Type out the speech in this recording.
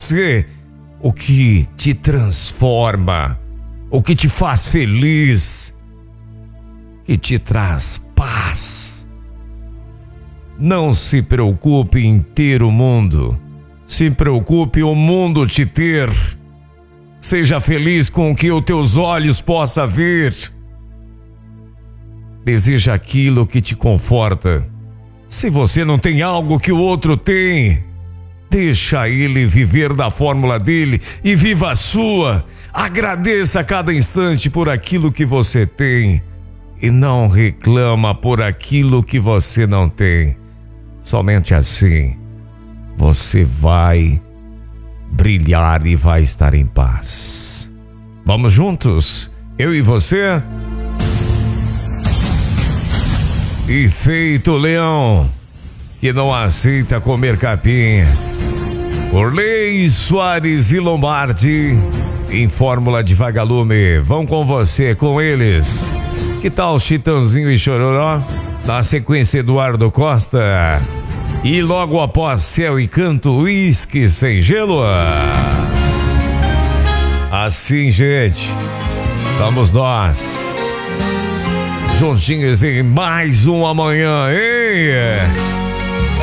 você o que te transforma, o que te faz feliz, que te traz paz. Não se preocupe em ter o mundo, se preocupe o mundo te ter. Seja feliz com o que os teus olhos possam ver. Deseja aquilo que te conforta. Se você não tem algo que o outro tem, deixa ele viver da fórmula dele e viva a sua. Agradeça a cada instante por aquilo que você tem e não reclama por aquilo que você não tem. Somente assim você vai brilhar e vai estar em paz. Vamos juntos? Eu e você? E feito leão que não aceita comer capim. Orley, Soares e Lombardi em Fórmula de Vagalume. Vão com você, com eles. Que tal Chitãozinho e Chororó? Na sequência, Eduardo Costa. E logo após, Céu e Canto, Uísque Sem Gelo. Assim, gente, vamos nós juntinhos em mais um amanhã, hein?